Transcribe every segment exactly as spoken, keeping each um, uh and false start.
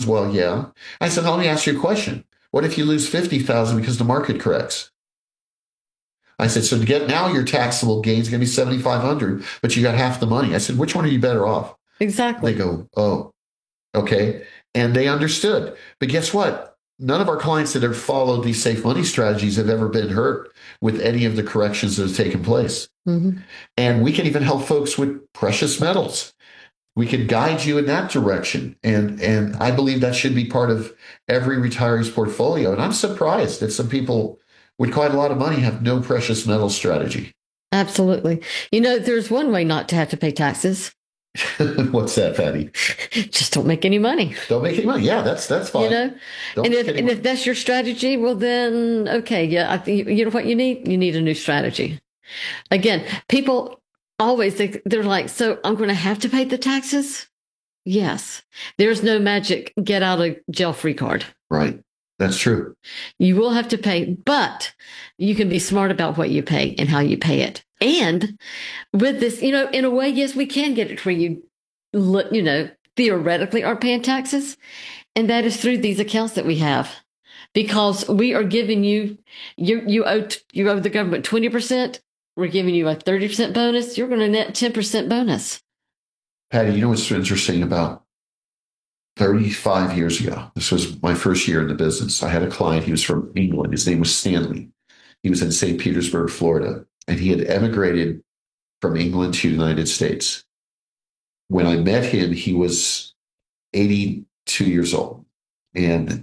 well, yeah. I said, let me ask you a question. What if you lose fifty thousand because the market corrects? I said, so to get now your taxable gain is going to be seventy-five hundred, but you got half the money. I said, which one are you better off? They Exactly. go, oh, okay. And they understood. But guess what? None of our clients that have followed these safe money strategies have ever been hurt with any of the corrections that have taken place. Mm-hmm. And we can even help folks with precious metals. We can guide you in that direction. And, and I believe that should be part of every retiree's portfolio. And I'm surprised that some people with quite a lot of money have no precious metal strategy. Absolutely. You know, there's one way not to have to pay taxes. What's that, Patty? Just don't make any money. Don't make any money. Yeah, that's that's fine. You know, don't and if and if that's your strategy, well then okay, yeah, I think you know what you need. You need a new strategy. Again, people always think they're like, so I'm going to have to pay the taxes. Yes, there's no magic get out of jail free card. Right. That's true. You will have to pay, but you can be smart about what you pay and how you pay it. And with this, you know, in a way, yes, we can get it where you, you know, theoretically are paying taxes. And that is through these accounts that we have, because we are giving you, you, you owe, you owe the government twenty percent. We're giving you a thirty percent bonus. You're going to net ten percent bonus. Patty, you know what's interesting about thirty-five years ago? This was my first year in the business. I had a client. He was from England. His name was Stanley. He was in Saint Petersburg, Florida, and he had emigrated from England to the United States. When I met him, he was eighty-two years old, and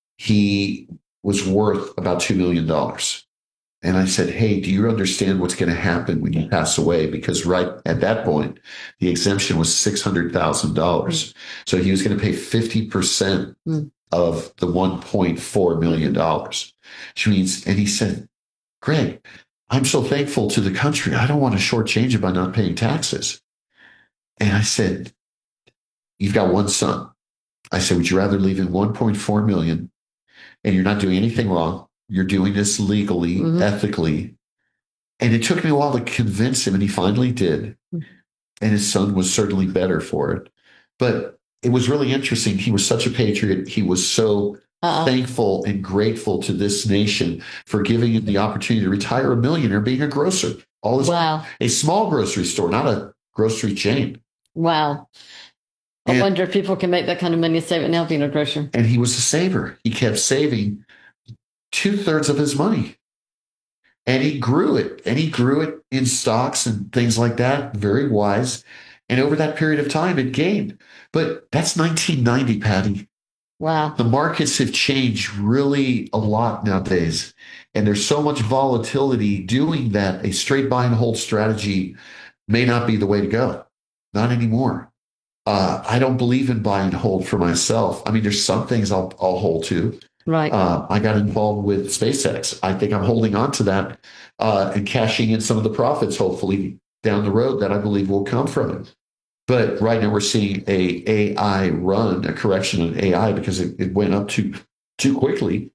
he was worth about two million dollars. And I said, hey, do you understand what's going to happen when you pass away? Because right at that point, the exemption was six hundred thousand dollars. Mm. So he was going to pay fifty percent mm. of the one point four million dollars, which means, and he said, Greg, I'm so thankful to the country. I don't want to shortchange it by not paying taxes. And I said, you've got one son. I said, would you rather leave in one point four million and you're not doing anything wrong? You're doing this legally, mm-hmm. ethically. And it took me a while to convince him, and he finally did. And his son was certainly better for it. But it was really interesting. He was such a patriot. He was so uh-uh. thankful and grateful to this nation for giving him the opportunity to retire a millionaire being a grocer. All his, wow. A small grocery store, not a grocery chain. Wow. I and, wonder if people can make that kind of money and save it now being a grocer. And he was a saver. He kept saving two thirds of his money. And he grew it. And he grew it in stocks and things like that. Very wise. And over that period of time, it gained. But that's nineteen ninety, Patty. Wow. The markets have changed really a lot nowadays. And there's so much volatility. Doing that, a straight buy and hold strategy may not be the way to go. Not anymore. Uh, I don't believe in buy and hold for myself. I mean, there's some things I'll, I'll hold to. Right. Uh, I got involved with SpaceX. I think I'm holding on to that uh, and cashing in some of the profits, hopefully down the road, that I believe will come from it. But right now we're seeing a AI run, a correction in A I because it, it went up too too quickly.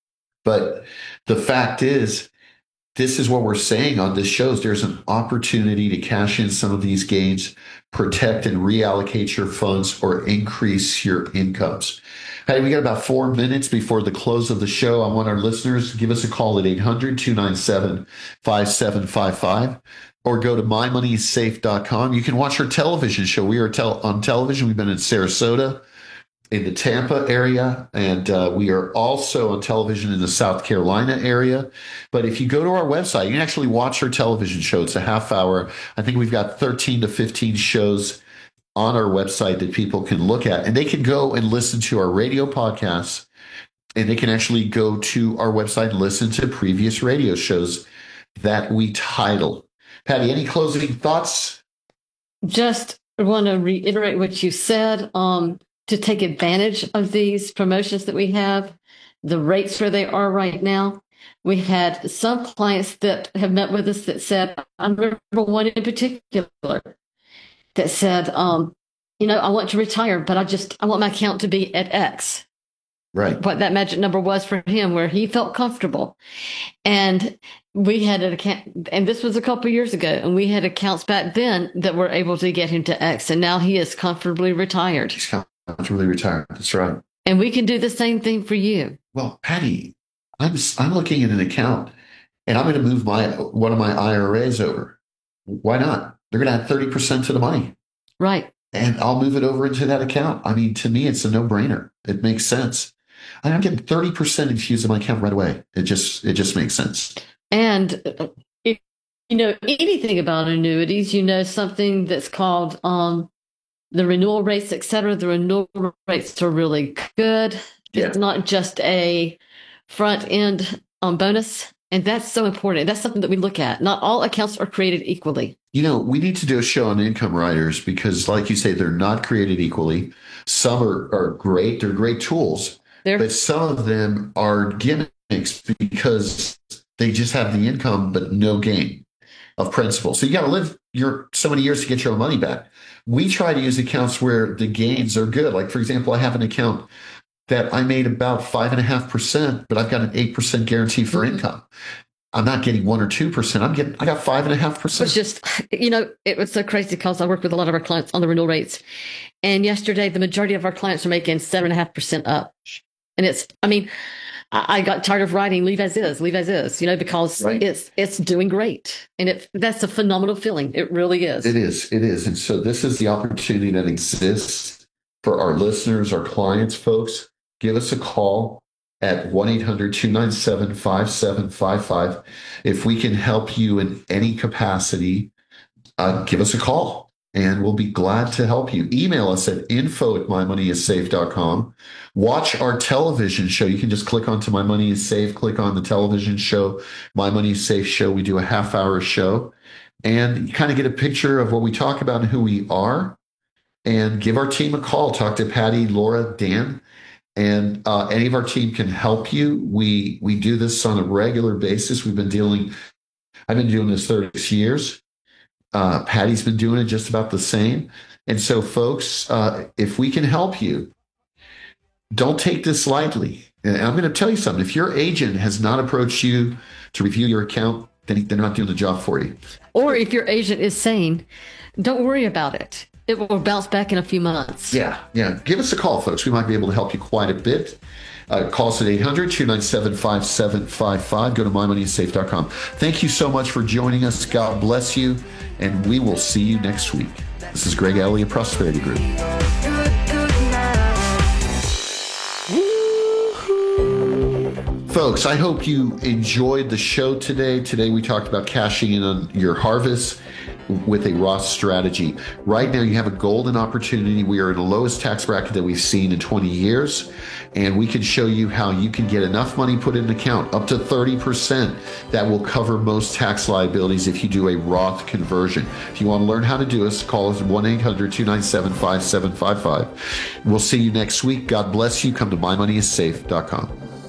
But the fact is, this is what we're saying on this show is there's an opportunity to cash in some of these gains, protect and reallocate your funds, or increase your incomes. Hey, we got about four minutes before the close of the show. I want our listeners to give us a call at eight hundred, two nine seven, five seven five five or go to my money is safe dot com. You can watch our television show. We are tel- on television. We've been in Sarasota, in the Tampa area, and uh, we are also on television in the South Carolina area. But if you go to our website, you can actually watch our television show. It's a half hour. I think we've got thirteen to fifteen shows on our website that people can look at, and they can go and listen to our radio podcasts, and they can actually go to our website and listen to previous radio shows that we title. Patty, any closing thoughts? Just want to reiterate what you said, um, to take advantage of these promotions that we have, the rates where they are right now. We had some clients that have met with us that said, I remember one in particular, that said, um, you know, I want to retire, but I just, I want my account to be at X. Right. What that magic number was for him, where he felt comfortable. And we had an account, and this was a couple of years ago, and we had accounts back then that were able to get him to X. And now he is comfortably retired. He's comfortably retired. That's right. And we can do the same thing for you. Well, Patty, I'm I'm looking at an account, and I'm going to move my one of my I R As over. Why not? They're going to add thirty percent to the money. Right. And I'll move it over into that account. I mean, to me, it's a no-brainer. It makes sense. And I'm getting thirty percent infused in my account right away. It just it just makes sense. And if you know anything about annuities, you know something that's called um, the renewal rates, et cetera. The renewal rates are really good. Yeah. It's not just a front end um, bonus. And that's so important. That's something that we look at. Not all accounts are created equally. You know, we need to do a show on income riders because, like you say, they're not created equally. Some are, are great. They're great tools. They're- but some of them are gimmicks because they just have the income but no gain of principal. So you got to live your so many years to get your own money back. We try to use accounts where the gains are good. Like, for example, I have an account that I made about five and a half percent, but I've got an eight percent guarantee for Mm-hmm. income. I'm not getting one or two percent. I'm getting, I got five and a half percent. It's just, you know, it was so crazy because I work with a lot of our clients on the renewal rates. And yesterday, the majority of our clients are making seven and a half percent up. And it's, I mean, I, I got tired of writing leave as is, leave as is, you know, because Right. it's, it's doing great. And it, that's a phenomenal feeling. It really is. It is. It is. And so this is the opportunity that exists for our listeners, our clients, folks. Give us a call at one eight hundred two nine seven five seven five five. If we can help you in any capacity, uh, give us a call and we'll be glad to help you. Email us at info at my money is safe dot com. Watch our television show. You can just click onto My Money is Safe, click on the television show, My Money is Safe show. We do a half hour show and you kind of get a picture of what we talk about and who we are. And give our team a call. Talk to Patty, Laura, Dan. And uh, any of our team can help you. We we do this on a regular basis. We've been dealing, I've been doing this thirty-six years. Uh, Patty's been doing it just about the same. And so, folks, uh, if we can help you, don't take this lightly. And I'm going to tell you something. If your agent has not approached you to review your account, then they're not doing the job for you. Or if your agent is saying, don't worry about it. It will bounce back in a few months. Yeah, yeah. Give us a call, folks. We might be able to help you quite a bit. Uh, call us at eight hundred two nine seven five seven five five. Go to my money is safe dot com. Thank you so much for joining us. God bless you, and we will see you next week. This is Greg Elliott, Prosperity Group. Folks, I hope you enjoyed the show today. Today we talked about cashing in on your harvest with a Roth strategy. Right now you have a golden opportunity. We are in the lowest tax bracket that we've seen in twenty years, and we can show you how you can get enough money put in an account, up to thirty percent, that will cover most tax liabilities if you do a Roth conversion. If you want to learn how to do this, call us at one eight hundred two nine seven five seven five five. We'll see you next week. God bless you. Come to my money is safe dot com.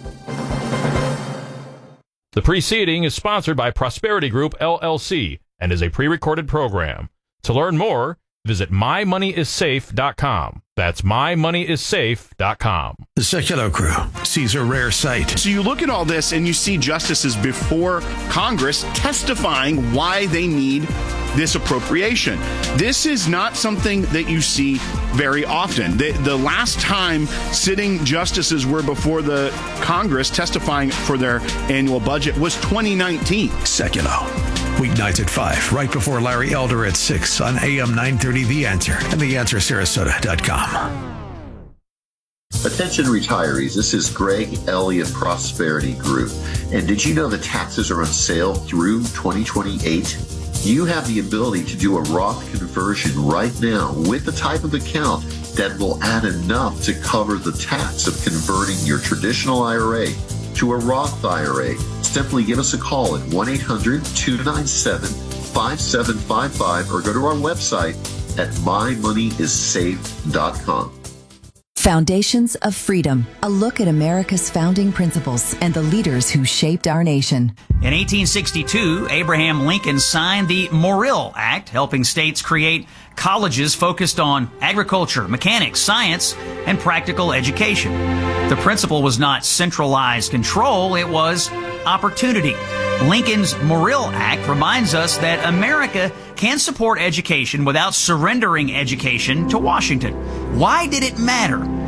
The preceding is sponsored by Prosperity Group, L L C, and is a pre-recorded program. To learn more, visit my money is safe dot com. That's my money is safe dot com. The Secular Crew sees a rare sight. So you look at all this and you see justices before Congress testifying why they need this appropriation. This is not something that you see very often. The, the last time sitting justices were before the Congress testifying for their annual budget was twenty nineteen. Secular. Weeknights at five, right before Larry Elder at six on A M nine thirty The Answer and the answer sarasota dot com. Attention retirees, this is Greg Elliott, Prosperity Group. And did you know that taxes are on sale through twenty twenty-eight? You have the ability to do a Roth conversion right now with the type of account that will add enough to cover the tax of converting your traditional I R A to a Roth I R A. Simply give us a call at one eight hundred two nine seven five seven five five or go to our website at my money is safe dot com. Foundations of Freedom, a look at America's founding principles and the leaders who shaped our nation. In eighteen sixty-two, Abraham Lincoln signed the Morrill Act, helping states create colleges focused on agriculture, mechanics, science, and practical education. The principle was not centralized control, it was opportunity. Lincoln's Morrill Act reminds us that America can support education without surrendering education to Washington. Why did it matter?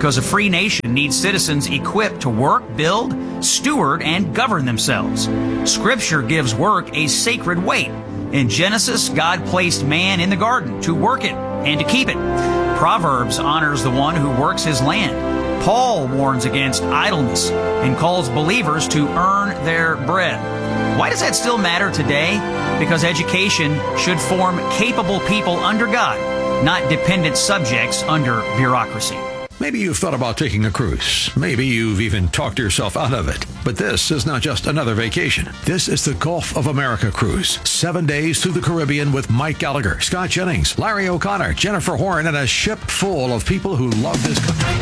because a free nation needs citizens equipped to work, build, steward, and govern themselves. Scripture gives work a sacred weight. In Genesis, God placed man in the garden to work it and to keep it. Proverbs honors the one who works his land. Paul warns against idleness and calls believers to earn their bread. Why does that still matter today? Because education should form capable people under God, not dependent subjects under bureaucracy. Maybe you've thought about taking a cruise. Maybe you've even talked yourself out of it. But this is not just another vacation. This is the Gulf of America cruise. Seven days through the Caribbean with Mike Gallagher, Scott Jennings, Larry O'Connor, Jennifer Horn, and a ship full of people who love this country.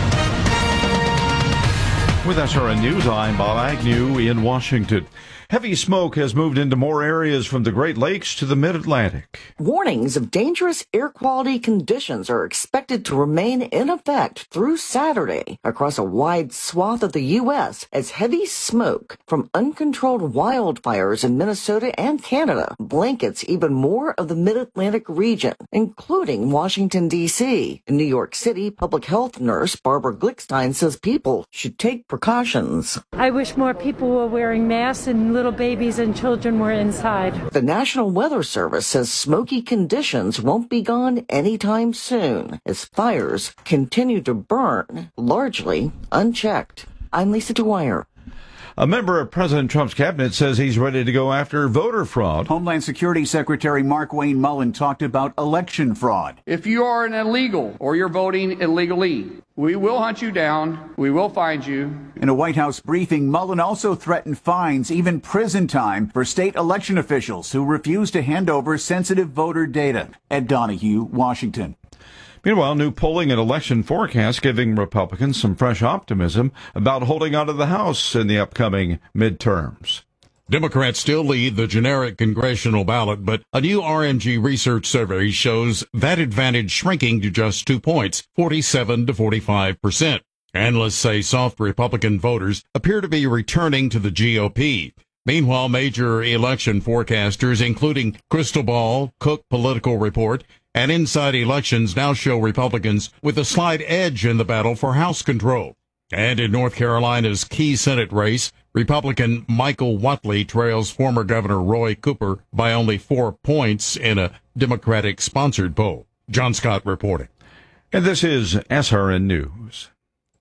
With S R N News, I'm Bob Agnew in Washington. Heavy smoke has moved into more areas from the Great Lakes to the Mid-Atlantic. Warnings of dangerous air quality conditions are expected to remain in effect through Saturday across a wide swath of the U S as heavy smoke from uncontrolled wildfires in Minnesota and Canada blankets even more of the Mid-Atlantic region, including Washington, D C. New York City public health nurse Barbara Glickstein says people should take precautions. I wish more people were wearing masks and little babies and children were inside. The National Weather Service says smoky conditions won't be gone anytime soon as fires continue to burn, largely unchecked. I'm Lisa Dwyer. A member of President Trump's cabinet says he's ready to go after voter fraud. Homeland Security Secretary Markwayne Mullin talked about election fraud. If you are an illegal or you're voting illegally, we will hunt you down. We will find you. In a White House briefing, Mullin also threatened fines, even prison time, for state election officials who refuse to hand over sensitive voter data. Ed Donahue, Washington. Meanwhile, new polling and election forecasts giving Republicans some fresh optimism about holding on to the House in the upcoming midterms. Democrats still lead the generic congressional ballot, but a new R M G research survey shows that advantage shrinking to just two points, forty-seven to forty-five percent. Analysts say soft Republican voters appear to be returning to the G O P. Meanwhile, major election forecasters, including Crystal Ball, Cook Political Report, and Inside Elections now show Republicans with a slight edge in the battle for House control. And in North Carolina's key Senate race, Republican Michael Whatley trails former Governor Roy Cooper by only four points in a Democratic-sponsored poll. John Scott reporting. And this is S R N News.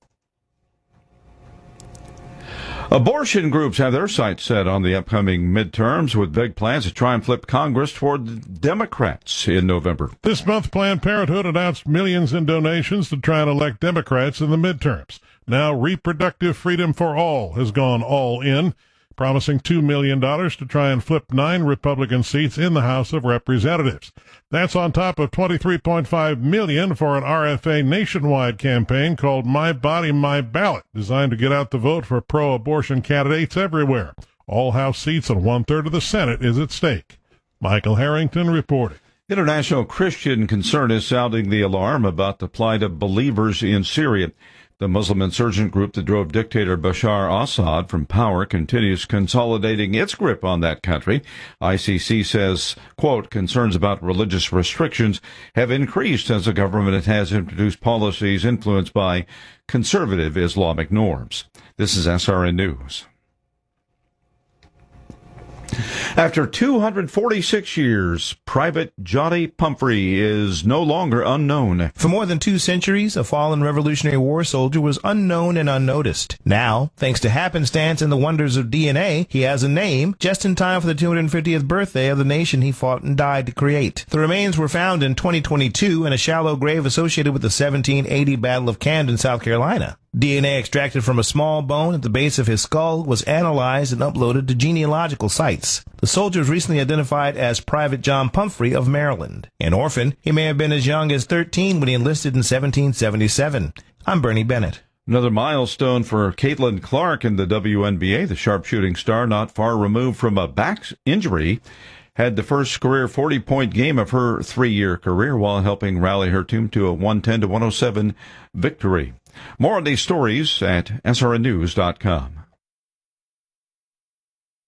Abortion groups have their sights set on the upcoming midterms with big plans to try and flip Congress toward the Democrats in November. This month, Planned Parenthood announced millions in donations to try and elect Democrats in the midterms. Now, Reproductive Freedom for All has gone all in, promising two million dollars to try and flip nine Republican seats in the House of Representatives. That's on top of twenty-three point five million dollars for an R F A nationwide campaign called My Body, My Ballot, designed to get out the vote for pro-abortion candidates everywhere. All House seats and one-third of the Senate is at stake. Michael Harrington reporting. International Christian concern is sounding the alarm about the plight of believers in Syria. The Muslim insurgent group that drove dictator Bashar Assad from power continues consolidating its grip on that country. I C C says, quote, concerns about religious restrictions have increased as the government has introduced policies influenced by conservative Islamic norms. This is S R N News. After two hundred forty-six years, Private Johnny Pumphrey is no longer unknown. For more than two centuries, a fallen Revolutionary War soldier was unknown and unnoticed. Now, thanks to happenstance and the wonders of D N A, he has a name just in time for the two hundred fiftieth birthday of the nation he fought and died to create. The remains were found in twenty twenty-two in a shallow grave associated with the seventeen eighty Battle of Camden, South Carolina. D N A extracted from a small bone at the base of his skull was analyzed and uploaded to genealogical sites. The soldier was recently identified as Private John Pumphrey of Maryland. An orphan, he may have been as young as thirteen when he enlisted in seventeen seventy-seven. I'm Bernie Bennett. Another milestone for Caitlin Clark in the W N B A. The sharpshooting star, not far removed from a back injury, had the first career forty-point game of her three-year career while helping rally her team to a one ten to one oh seven victory. More on these stories at S R N news dot com.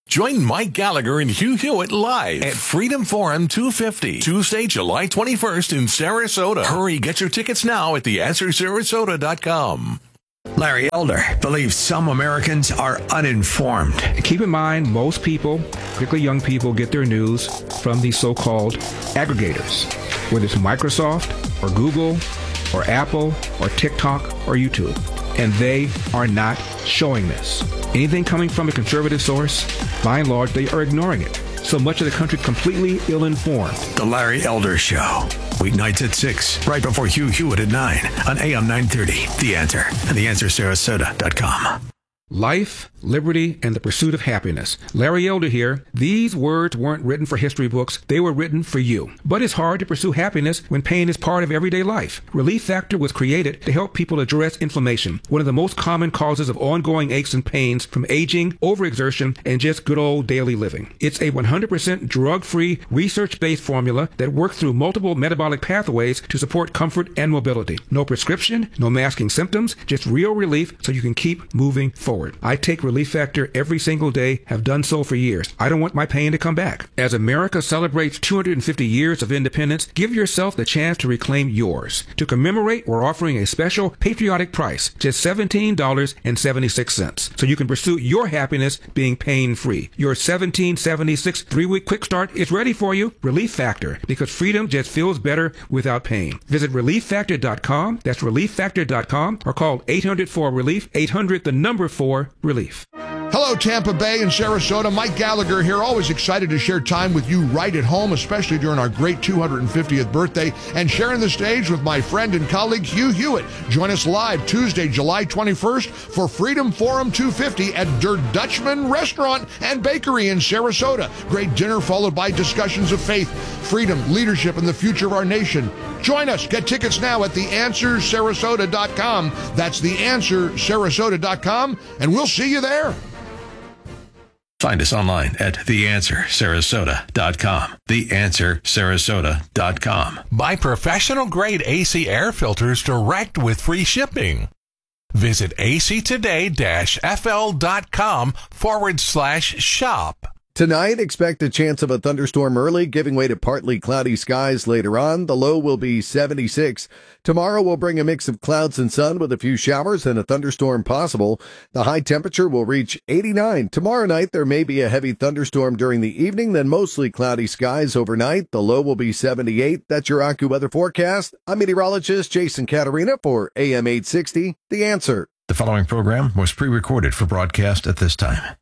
Join Mike Gallagher and Hugh Hewitt live at Freedom Forum two fifty, Tuesday, July twenty-first in Sarasota. Hurry, get your tickets now at the answer sarasota dot com. Larry Elder believes some Americans are uninformed. Keep in mind, most people, particularly young people, get their news from these so-called aggregators, whether it's Microsoft or Google or Apple or TikTok or YouTube. And they are not showing this. Anything coming from a conservative source, by and large, they are ignoring it. So much of the country completely ill-informed. The Larry Elder Show. Weeknights at six, right before Hugh Hewitt at nine on A M nine thirty. The Answer and the answer sarasota dot com. Life, liberty, and the pursuit of happiness. Larry Elder here. These words weren't written for history books. They were written for you. But it's hard to pursue happiness when pain is part of everyday life. Relief Factor was created to help people address inflammation, one of the most common causes of ongoing aches and pains from aging, overexertion, and just good old daily living. It's a one hundred percent drug-free, research-based formula that works through multiple metabolic pathways to support comfort and mobility. No prescription, no masking symptoms, just real relief so you can keep moving forward. I take Relief Factor every single day, have done so for years. I don't want my pain to come back. As America celebrates two hundred fifty years of independence, give yourself the chance to reclaim yours. To commemorate, we're offering a special patriotic price, just seventeen dollars and seventy-six cents, so you can pursue your happiness being pain-free. Your seventeen seventy-six three-week quick start is ready for you. Relief Factor, because freedom just feels better without pain. Visit relief factor dot com. That's relief factor dot com, or call eight hundred four relief, eight hundred the number four relief. Hello, Tampa Bay and Sarasota. Mike Gallagher here. Always excited to share time with you right at home, especially during our great two hundred fiftieth birthday, and sharing the stage with my friend and colleague Hugh Hewitt. Join us live Tuesday, July twenty-first for Freedom Forum two fifty at Der Dutchman Restaurant and Bakery in Sarasota. Great dinner followed by discussions of faith, freedom, leadership, and the future of our nation. Join us. Get tickets now at the answer sarasota dot com. That's the answer sarasota dot com, and we'll see you there. Find us online at the answer sarasota dot com. the answer sarasota dot com. Buy professional-grade A C air filters direct with free shipping. Visit actoday-fl.com forward slash shop. Tonight, expect a chance of a thunderstorm early, giving way to partly cloudy skies later on. The low will be seventy-six. Tomorrow will bring a mix of clouds and sun with a few showers and a thunderstorm possible. The high temperature will reach eighty-nine. Tomorrow night, there may be a heavy thunderstorm during the evening, then mostly cloudy skies overnight. The low will be seventy-eight. That's your AccuWeather forecast. I'm meteorologist Jason Caterina for A M eight sixty, The Answer. The following program was pre-recorded for broadcast at this time.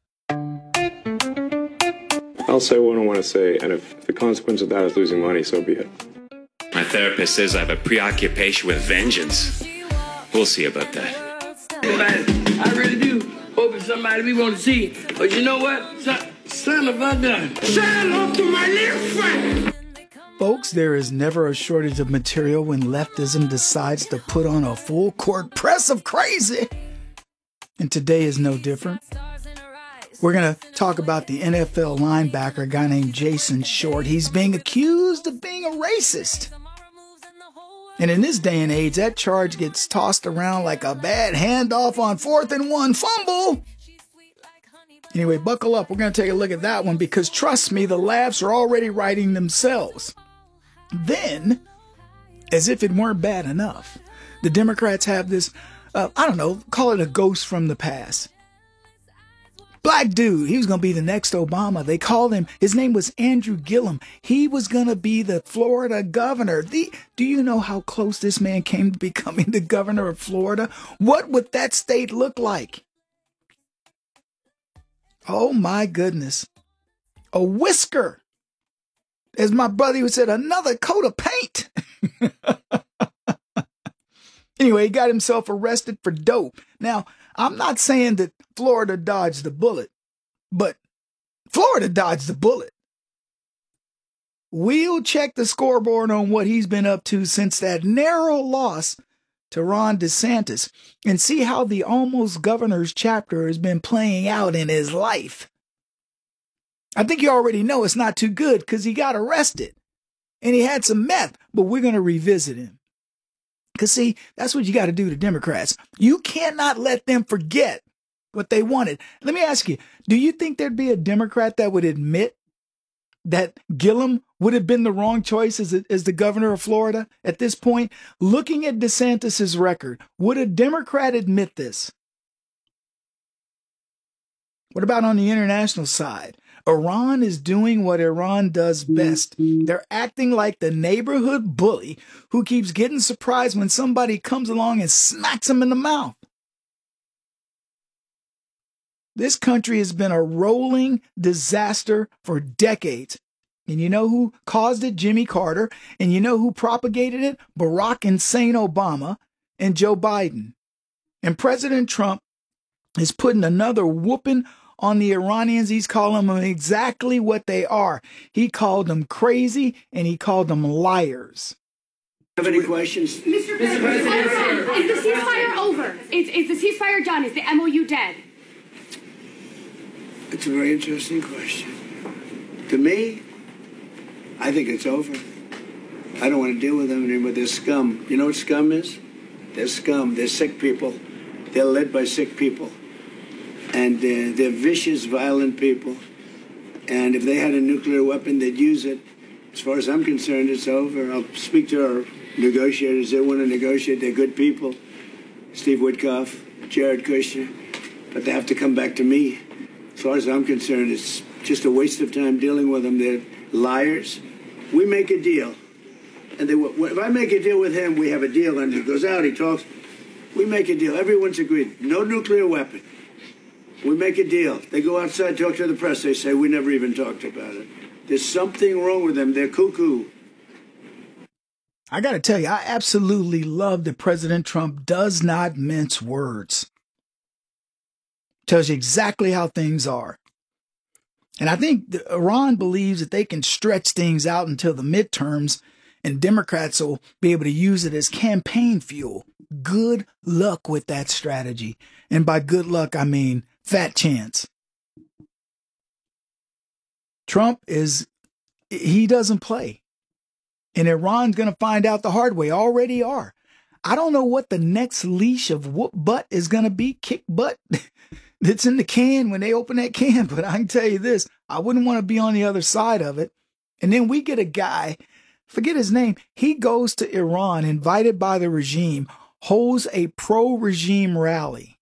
I'll say what I want to say, and if the consequence of that is losing money, so be it. My therapist says I have a preoccupation with vengeance. We'll see about that. I really do hope it's somebody we want to see. But you know what? Son, son of a gun. Say hello to my little friend. Folks, there is never a shortage of material when leftism decides to put on a full court press of crazy. And today is no different. We're going to talk about the N F L linebacker, a guy named Jason Short. He's being accused of being a racist. And in this day and age, that charge gets tossed around like a bad handoff on fourth and one fumble. Anyway, buckle up. We're going to take a look at that one because, trust me, the laughs are already writing themselves. Then, as if it weren't bad enough, the Democrats have this, uh, I don't know, call it a ghost from the past. Black dude, he was going to be the next Obama. They called him, his name was Andrew Gillum. He was going to be the Florida governor. The, do you know how close this man came to becoming the governor of Florida? What would that state look like? Oh my goodness. A whisker. As my brother would said, another coat of paint. Anyway, he got himself arrested for dope. Now, I'm not saying that Florida dodged the bullet, but Florida dodged the bullet. We'll check the scoreboard on what he's been up to since that narrow loss to Ron DeSantis and see how the almost governor's chapter has been playing out in his life. I think you already know it's not too good because he got arrested and he had some meth, but we're going to revisit him. Because, see, that's what you got to do to Democrats. You cannot let them forget what they wanted. Let me ask you, do you think there'd be a Democrat that would admit that Gillum would have been the wrong choice as, a, as the governor of Florida at this point? Looking at DeSantis's record, would a Democrat admit this? What about on the international side? Iran is doing what Iran does best. They're acting like the neighborhood bully who keeps getting surprised when somebody comes along and smacks them in the mouth. This country has been a rolling disaster for decades. And you know who caused it? Jimmy Carter. And you know who propagated it? Barack Insane Obama and Joe Biden. And President Trump is putting another whooping on the Iranians. He's calling them exactly what they are. He called them crazy and he called them liars. Have any questions? Mister President, is the ceasefire over? Is, is the ceasefire done? Is the M O U dead? It's a very interesting question. To me, I think it's over. I don't want to deal with them anymore. They're scum. You know what scum is? They're scum. They're sick people. They're led by sick people. And uh, they're vicious, violent people. And if they had a nuclear weapon, they'd use it. As far as I'm concerned, it's over. I'll speak to our negotiators. They want to negotiate. They're good people. Steve Witkoff, Jared Kushner. But they have to come back to me. As far as I'm concerned, it's just a waste of time dealing with them. They're liars. We make a deal. And they, if I make a deal with him, we have a deal. And he goes out, he talks. We make a deal. Everyone's agreed. No nuclear weapon. We make a deal. They go outside, talk to the press. They say, we never even talked about it. There's something wrong with them. They're cuckoo. I got to tell you, I absolutely love that President Trump does not mince words. Tells you exactly how things are. And I think the, Iran believes that they can stretch things out until the midterms and Democrats will be able to use it as campaign fuel. Good luck with that strategy. And by good luck, I mean fat chance. Trump is, he doesn't play. And Iran's going to find out the hard way. Already are. I don't know what the next leash of whoop butt is going to be. Kick butt. That's in the can when they open that can. But I can tell you this, I wouldn't want to be on the other side of it. And then we get a guy, forget his name. He goes to Iran, invited by the regime, holds a pro-regime rally.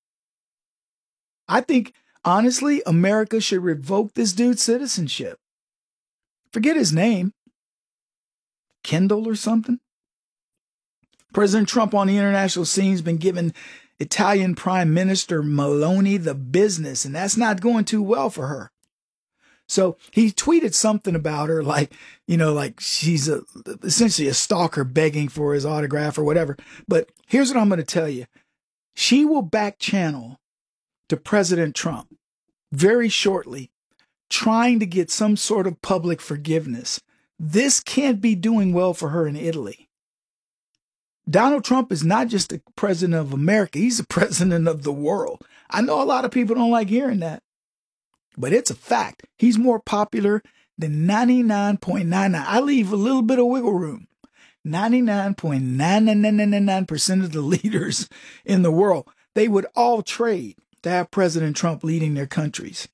I think, honestly, America should revoke this dude's citizenship. Forget his name. Kendall or something. President Trump on the international scene has been given Italian Prime Minister Meloni the business, and that's not going too well for her. So he tweeted something about her, like, you know, like she's a, essentially a stalker begging for his autograph or whatever. But here's what I'm going to tell you. She will back channel to President Trump very shortly, trying to get some sort of public forgiveness. This can't be doing well for her in Italy. Donald Trump is not just the president of America. He's the president of the world. I know a lot of people don't like hearing that, but it's a fact. He's more popular than ninety-nine point nine nine. I leave a little bit of wiggle room. ninety-nine point nine nine nine nine percent of the leaders in the world, they would all trade to have President Trump leading their countries.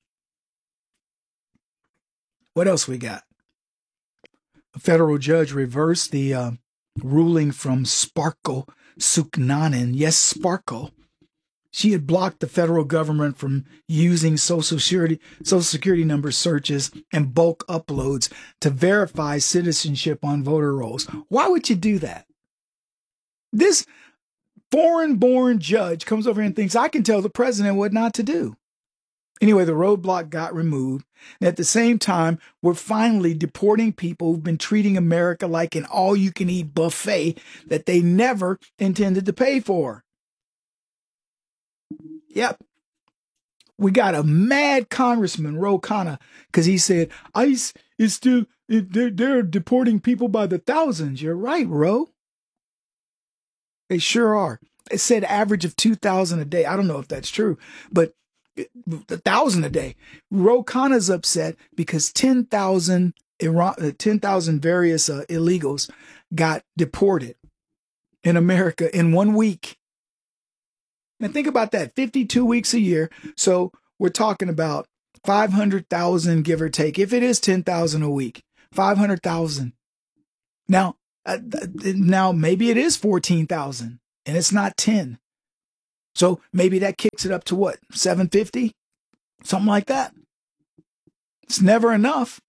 What else we got? A federal judge reversed the uh, ruling from Sparkle Suknanen. Yes, Sparkle. She had blocked the federal government from using social security, social security number searches and bulk uploads to verify citizenship on voter rolls. Why would you do that? This foreign-born judge comes over here and thinks I can tell the president what not to do. Anyway, the roadblock got removed. And at the same time, we're finally deporting people who've been treating America like an all-you-can-eat buffet that they never intended to pay for. Yep. We got a mad congressman, Ro Khanna, because he said, ICE is still, they're, they're deporting people by the thousands. You're right, Ro. They sure are. It said average of two thousand a day. I don't know if that's true, but a thousand a day. Ro Khanna's upset because ten thousand ten thousand various uh, illegals got deported in America in one week. Now think about that, fifty-two weeks a year. So we're talking about five hundred thousand, give or take. If it is ten thousand a week, five hundred thousand. Now, uh, now maybe it is fourteen thousand and it's not ten. So maybe that kicks it up to what, seven fifty? Something like that. It's never enough.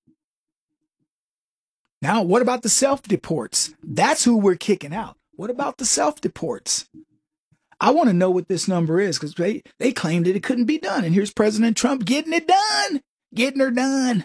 Now, what about the self-deports? That's who we're kicking out. What about the self-deports? I want to know what this number is because they, they claimed that it couldn't be done. And here's President Trump getting it done, getting her done.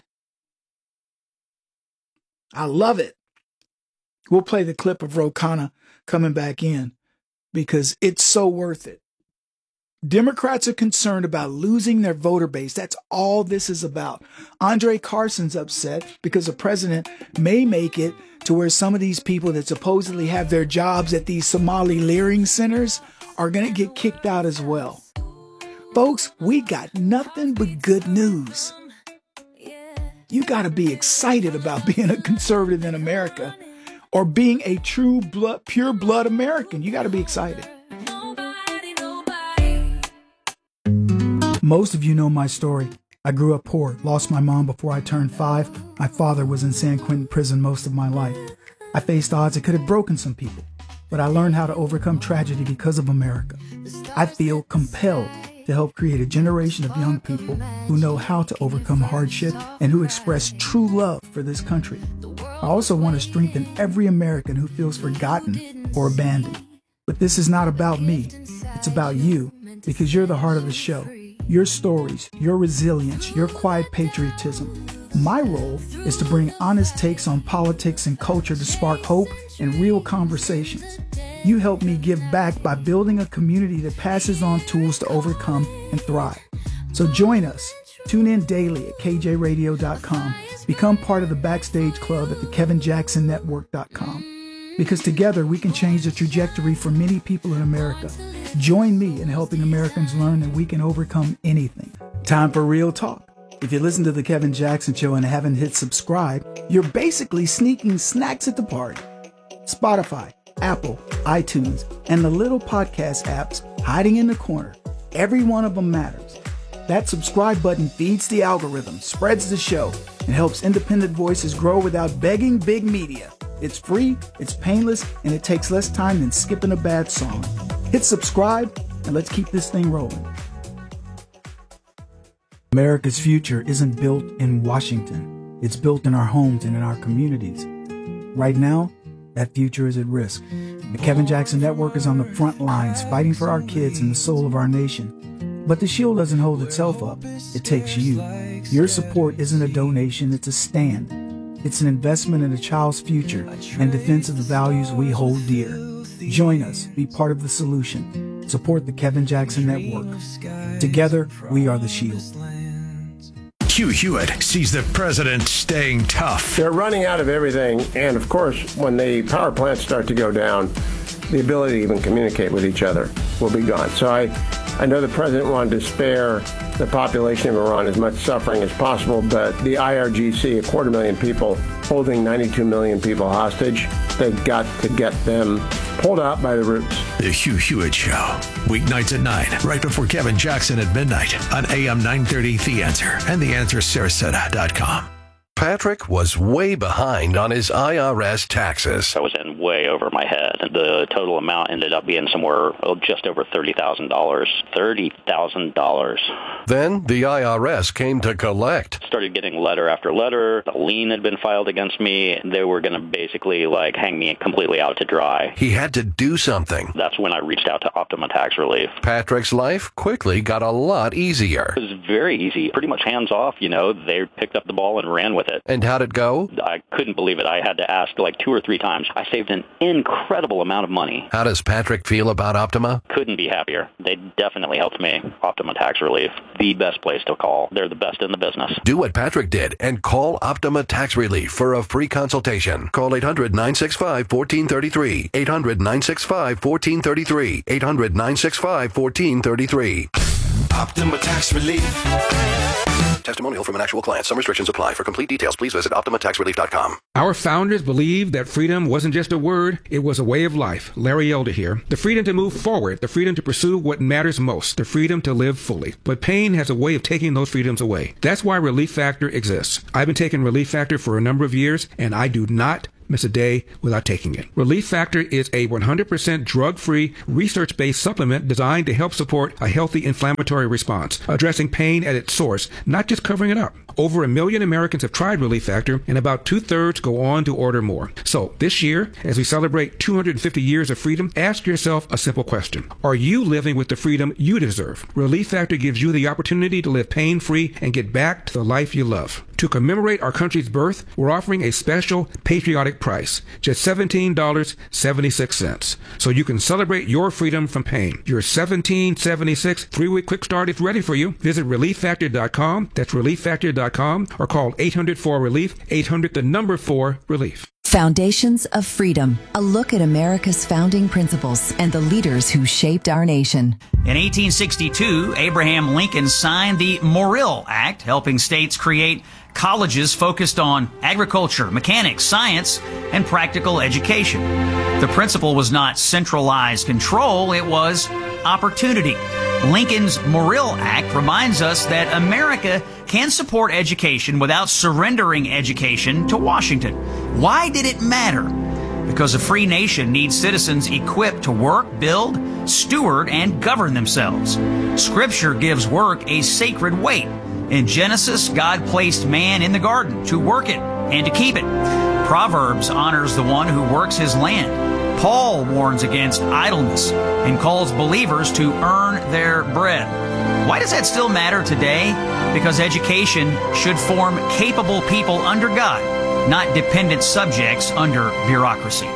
I love it. We'll play the clip of Ro Khanna coming back in because it's so worth it. Democrats are concerned about losing their voter base. That's all this is about. Andre Carson's upset because the president may make it to where some of these people that supposedly have their jobs at these Somali leering centers are going to get kicked out as well. Folks, we got nothing but good news. You got to be excited about being a conservative in America or being a true blood, pure blood American. You got to be excited. Most of you know my story. I grew up poor, lost my mom before I turned five. My father was in San Quentin prison most of my life. I faced odds that could have broken some people, but I learned how to overcome tragedy because of America. I feel compelled to help create a generation of young people who know how to overcome hardship and who express true love for this country. I also want to strengthen every American who feels forgotten or abandoned. But this is not about me. It's about you, because you're the heart of the show. Your stories, your resilience, your quiet patriotism. My role is to bring honest takes on politics and culture to spark hope and real conversations. You help me give back by building a community that passes on tools to overcome and thrive. So join us. Tune in daily at K J radio dot com. Become part of the Backstage Club at the Kevin Jackson Network dot com. Because together we can change the trajectory for many people in America. Join me in helping Americans learn that we can overcome anything. Time for real talk. If you listen to The Kevin Jackson Show and haven't hit subscribe, you're basically sneaking snacks at the party. Spotify, Apple, iTunes, and the little podcast apps hiding in the corner. Every one of them matters. That subscribe button feeds the algorithm, spreads the show, and helps independent voices grow without begging big media. It's free, it's painless, and it takes less time than skipping a bad song. Hit subscribe, and let's keep this thing rolling. America's future isn't built in Washington. It's built in our homes and in our communities. Right now, that future is at risk. The Kevin Jackson Network is on the front lines fighting for our kids and the soul of our nation. But the shield doesn't hold itself up. It takes you. Your support isn't a donation, it's a stand. It's an investment in a child's future and defense of the values we hold dear. Join us. Be part of the solution. Support the Kevin Jackson Network. Together, we are the shield. Hugh Hewitt sees the president staying tough. They're running out of everything, and of course, when the power plants start to go down, the ability to even communicate with each other will be gone. So I, I know the president wanted to spare the population of Iran as much suffering as possible, but the I R G C, a quarter million people, holding ninety-two million people hostage, they've got to get them pulled out by the roots. The Hugh Hewitt Show, weeknights at nine, right before Kevin Jackson at midnight on A M nine thirty The Answer and the answer sarasota dot com. Patrick was way behind on his I R S taxes. I was in way over my head. The total amount ended up being somewhere oh, just over thirty thousand dollars. thirty thousand dollars. Then the I R S came to collect. Started getting letter after letter. A lien had been filed against me. They were going to basically like hang me completely out to dry. He had to do something. That's when I reached out to Optima Tax Relief. Patrick's life quickly got a lot easier. It was very easy. Pretty much hands off, you know. They picked up the ball and ran with it. And how'd it go? I couldn't believe it. I had to ask like two or three times. I saved an incredible amount of money. How does Patrick feel about Optima? Couldn't be happier. They definitely helped me. Optima Tax Relief, the best place to call. They're the best in the business. Do what Patrick did and call Optima Tax Relief for a free consultation. Call eight hundred nine six five one four three three. eight hundred nine six five one four three three. eight hundred nine six five one four three three. Optima Tax Relief. testimonial from an actual client. Some restrictions apply. For complete details, please visit Optima Tax Relief dot com. Our founders believed that freedom wasn't just a word, it was a way of life. Larry Elder here. The freedom to move forward, the freedom to pursue what matters most, the freedom to live fully. But pain has a way of taking those freedoms away. That's why Relief Factor exists. I've been taking Relief Factor for a number of years, and I do not miss a day without taking it. Relief Factor is a one hundred percent drug-free, research-based supplement designed to help support a healthy inflammatory response, addressing pain at its source, not just covering it up. Over a million Americans have tried Relief Factor, and about two-thirds go on to order more. So, this year, as we celebrate two hundred fifty years of freedom, ask yourself a simple question. Are you living with the freedom you deserve? Relief Factor gives you the opportunity to live pain-free and get back to the life you love. To commemorate our country's birth, we're offering a special patriotic price, just seventeen dollars and seventy-six cents. So you can celebrate your freedom from pain. Your seventeen dollars and seventy-six cents three-week quick start is ready for you. Visit relief factor dot com. That's relief factor dot com, or call eight hundred four relief, eight hundred the number four relief. Foundations of Freedom, a look at America's founding principles and the leaders who shaped our nation. In eighteen sixty-two, Abraham Lincoln signed the Morrill Act, helping states create colleges focused on agriculture, mechanics, science, and practical education. The principle was not centralized control, it was opportunity. Lincoln's Morrill Act reminds us that America can support education without surrendering education to Washington. Why did it matter? Because a free nation needs citizens equipped to work, build, steward, and govern themselves. Scripture gives work a sacred weight. In Genesis, God placed man in the garden to work it and to keep it. Proverbs honors the one who works his land. Paul warns against idleness and calls believers to earn their bread. Why does that still matter today? Because education should form capable people under God, not dependent subjects under bureaucracy.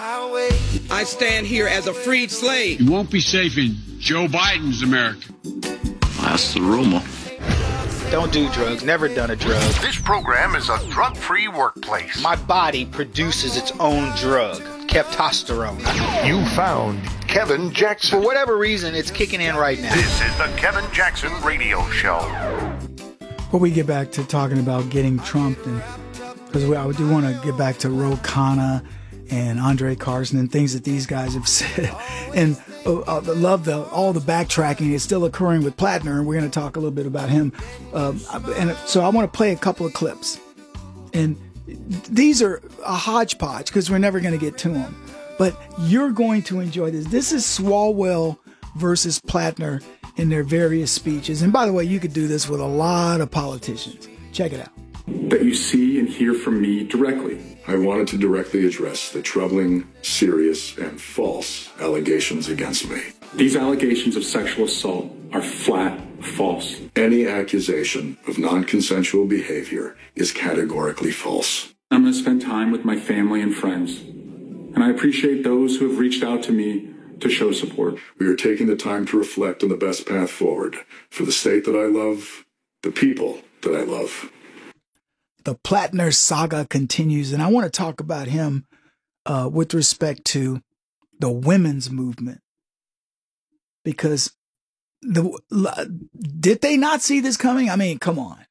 I stand here as a freed slave. You won't be safe in Joe Biden's America. That's the rumor. Don't do drugs. Never done a drug. This program is a drug-free workplace. My body produces its own drug, testosterone. You found Kevin Jackson. For whatever reason, it's kicking in right now. This is the Kevin Jackson Radio Show. Before we get back to talking about getting Trump, and because I do want to get back to Ro Khanna and Andre Carson and things that these guys have said, and uh, I love the all the backtracking is still occurring with Plattner, and we're going to talk a little bit about him. Um, and so I want to play a couple of clips, and these are a hodgepodge because we're never going to get to them, but you're going to enjoy this. This is Swalwell versus Plattner in their various speeches, and by the way, you could do this with a lot of politicians. Check it out. That you see and hear from me directly. I wanted to directly address the troubling, serious, and false allegations against me. These allegations of sexual assault are flat false. Any accusation of non-consensual behavior is categorically false. I'm going to spend time with my family and friends, and I appreciate those who have reached out to me to show support. We are taking the time to reflect on the best path forward for the state that I love, the people that I love. The Plattner saga continues, and I want to talk about him uh, with respect to the women's movement. Because the did they not see this coming? I mean, come on.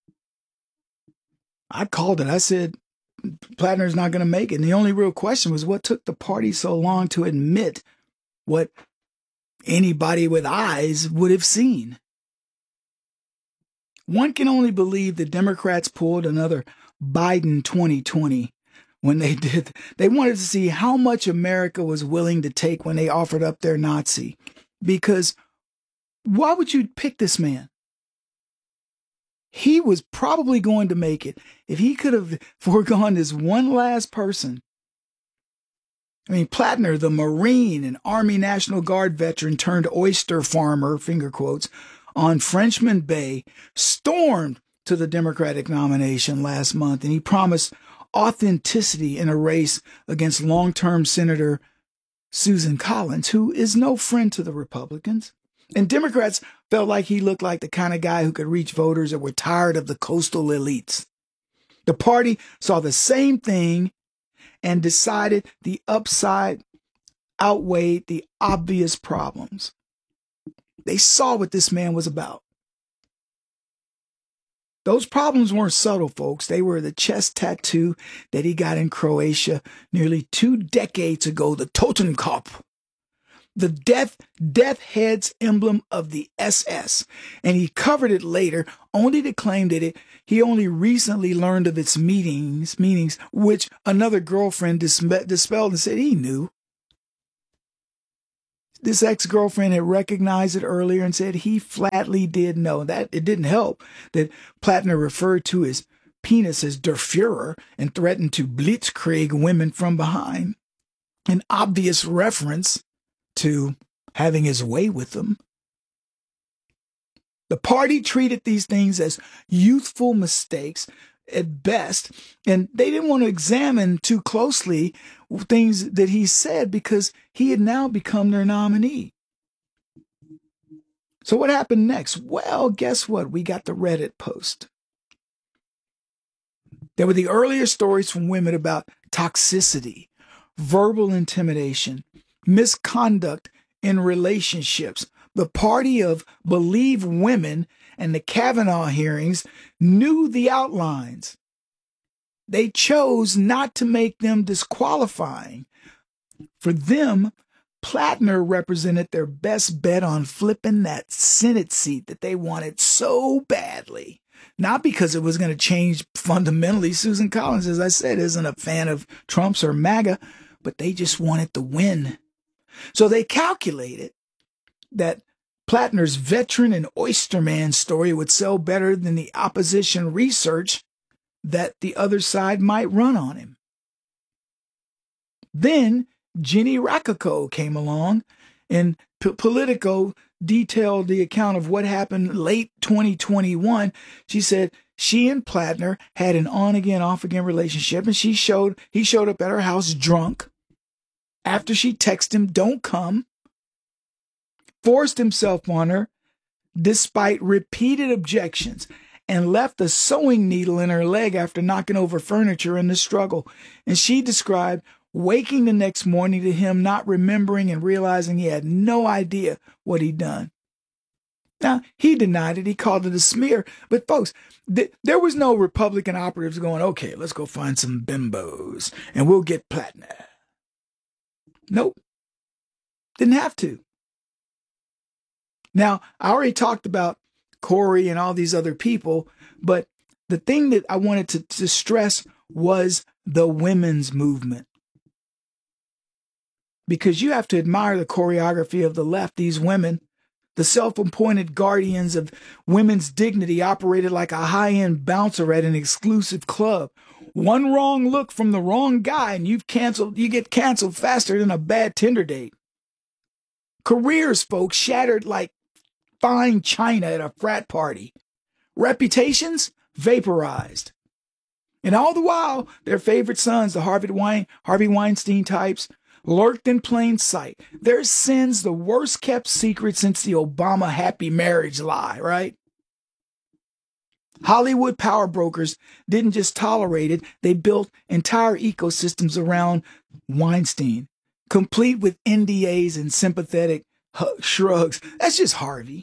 I called it. I said, Plattner's not going to make it. And the only real question was, what took the party so long to admit what anybody with eyes would have seen? One can only believe the Democrats pulled another Biden twenty twenty when they did. They wanted to see how much America was willing to take when they offered up their Nazi. Because why would you pick this man? He was probably going to make it. If he could have foregone this one last person. I mean, Plattner, the Marine and Army National Guard veteran turned oyster farmer, finger quotes, on Frenchman Bay, stormed to the Democratic nomination last month, and he promised authenticity in a race against long-term Senator Susan Collins, who is no friend to the Republicans. And Democrats felt like he looked like the kind of guy who could reach voters that were tired of the coastal elites. The party saw the same thing and decided the upside outweighed the obvious problems. They saw what this man was about. Those problems weren't subtle, folks. They were the chest tattoo that he got in Croatia nearly two decades ago, the Totenkopf, the death death head's emblem of the S S. And he covered it later, only to claim that it he only recently learned of its meanings, meanings, which another girlfriend dispe- dispelled and said he knew. This ex-girlfriend had recognized it earlier and said he flatly did know. That it didn't help that Plattner referred to his penis as Der Fuhrer and threatened to blitzkrieg women from behind. An obvious reference to having his way with them. The party treated these things as youthful mistakes at best, and they didn't want to examine too closely things that he said because he had now become their nominee. So what happened next? Well, guess what? We got the Reddit post. There were the earlier stories from women about toxicity, verbal intimidation, misconduct in relationships. The party of Believe Women and the Kavanaugh hearings knew the outlines. They chose not to make them disqualifying. For them, Plattner represented their best bet on flipping that Senate seat that they wanted so badly. Not because it was going to change fundamentally. Susan Collins, as I said, isn't a fan of Trump's or MAGA, but they just wanted to win. So they calculated that Plattner's veteran and oysterman story would sell better than the opposition research that the other side might run on him. Then Jenny Rakoco came along, and P- Politico detailed the account of what happened late twenty twenty-one. She said she and Plattner had an on-again, off-again relationship, and she showed he showed up at her house drunk after she texted him, "Don't come," forced himself on her despite repeated objections, and left a sewing needle in her leg after knocking over furniture in the struggle. And she described waking the next morning to him not remembering and realizing he had no idea what he'd done. Now, he denied it. He called it a smear. But folks, th- there was no Republican operatives going, okay, let's go find some bimbos and we'll get Plattner. Nope. Didn't have to. Now, I already talked about Corey and all these other people, but the thing that I wanted to, to stress was the women's movement. Because you have to admire the choreography of the left. These women, the self-appointed guardians of women's dignity, operated like a high-end bouncer at an exclusive club. One wrong look from the wrong guy and you've canceled, you get canceled faster than a bad Tinder date. Careers, folks, shattered like fine china at a frat party. Reputations vaporized. And all the while, their favorite sons, the Harvey Wein, Harvey Weinstein types, lurked in plain sight. Their sins, the worst kept secret since the Obama happy marriage lie, right? Hollywood power brokers didn't just tolerate it, they built entire ecosystems around Weinstein, complete with N D As and sympathetic shrugs. That's just Harvey.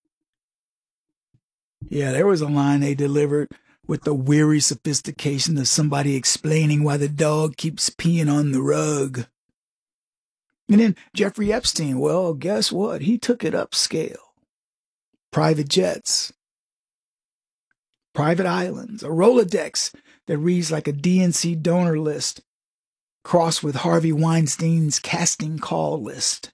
Yeah, there was a line they delivered with the weary sophistication of somebody explaining why the dog keeps peeing on the rug. And then Jeffrey Epstein, well, guess what? He took it upscale. Private jets, private islands, a Rolodex that reads like a D N C donor list, crossed with Harvey Weinstein's casting call list.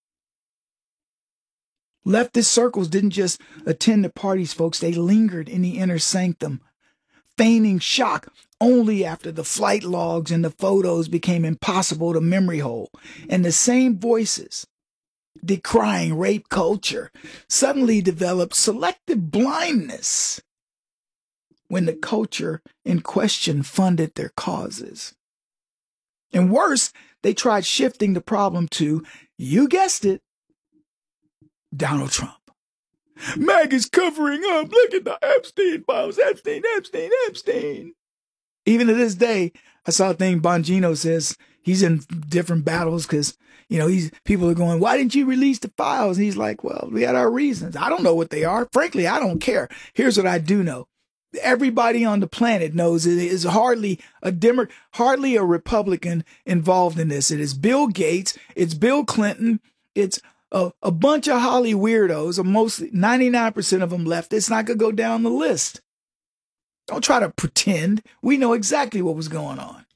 Leftist circles didn't just attend the parties, folks. They lingered in the inner sanctum, feigning shock only after the flight logs and the photos became impossible to memory hold. And the same voices decrying rape culture suddenly developed selective blindness when the culture in question funded their causes. And worse, they tried shifting the problem to, you guessed it, Donald Trump. MAGA's covering up. Look at the Epstein files. Epstein, Epstein, Epstein. Even to this day, I saw a thing Bongino says he's in different battles because, you know, he's people are going, why didn't you release the files? And he's like, well, we had our reasons. I don't know what they are. Frankly, I don't care. Here's what I do know. everybody on the planet knows it is hardly a Demo- hardly a Republican involved in this. It is Bill Gates. It's Bill Clinton. It's a, a bunch of Holly weirdos, or mostly ninety-nine percent of them left. It's not going to go down the list. Don't try to pretend. We know exactly what was going on.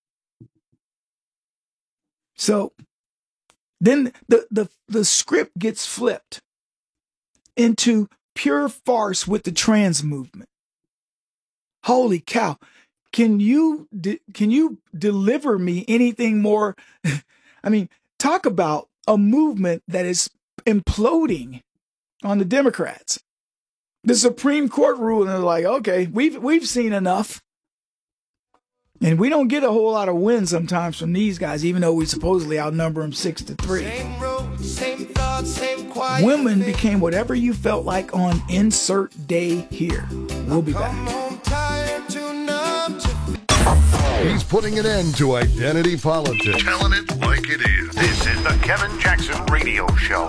So then the, the, the script gets flipped into pure farce with the trans movement. Holy cow. Can you, de- can you deliver me anything more? I mean, talk about a movement that is imploding on the Democrats. The Supreme Court ruled, and they're like, okay, we've, we've seen enough. And we don't get a whole lot of wins sometimes from these guys, even though we supposedly outnumber them six to three. Same road, same thoughts, same quiet. Women became whatever you felt like on insert day here. We'll be back. He's putting an end to identity politics. Telling it like it is. This is the Kevin Jackson Radio Show.